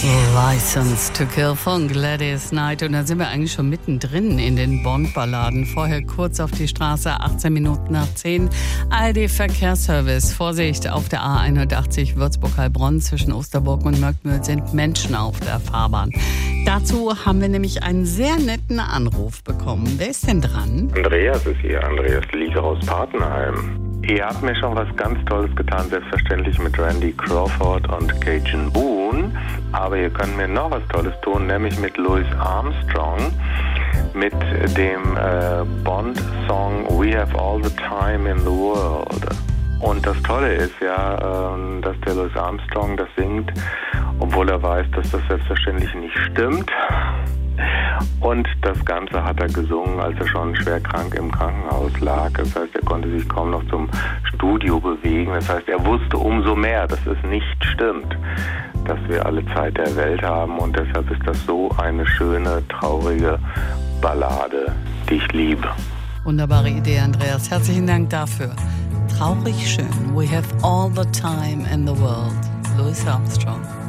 License to Kill von Gladys Knight. Und da sind wir eigentlich schon mittendrin in den Bond-Balladen. Vorher kurz auf die Straße, 18 Minuten nach 10. ARD Verkehrsservice. Vorsicht, auf der A81 Würzburg-Heilbronn zwischen Osterburg und Möckmühl sind Menschen auf der Fahrbahn. Dazu haben wir nämlich einen sehr netten Anruf bekommen. Wer ist denn dran? Andreas ist hier, Andreas Lieger aus Patenheim. Ihr habt mir schon was ganz Tolles getan, selbstverständlich mit Randy Crawford und Cajun Boone. Aber ihr könnt mir noch was Tolles tun, nämlich mit Louis Armstrong, mit dem Bond-Song We Have All the Time in the World. Und das Tolle ist ja, dass der Louis Armstrong das singt, obwohl er weiß, dass das selbstverständlich nicht stimmt. Und das Ganze hat er gesungen, als er schon schwer krank im Krankenhaus lag. Das heißt, er konnte sich kaum noch zum Studio bewegen. Das heißt, er wusste umso mehr, dass es nicht stimmt, dass wir alle Zeit der Welt haben. Und deshalb ist das so eine schöne, traurige Ballade, die ich liebe. Wunderbare Idee, Andreas. Herzlichen Dank dafür. Traurig schön. We have all the time in the world. Louis Armstrong.